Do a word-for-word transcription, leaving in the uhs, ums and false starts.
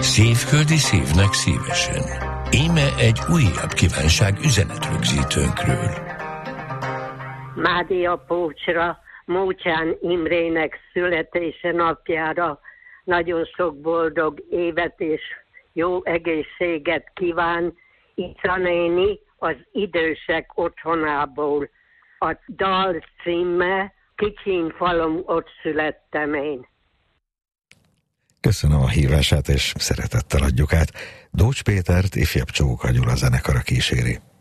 Szívföldi szívnek szívesen. Íme egy újabb kívánság üzenetrögzítőnkről. Mádi apócsra, Mócsán Imrének születése napjára nagyon sok boldog évet és jó egészséget kíván Ica néni az idősek otthonából. A dal címe Kicsin falom, ott születtem én. Köszönöm a hívását, és szeretettel adjuk át. Dócs Pétert ifjabb Csóka Gyula zenekara kíséri.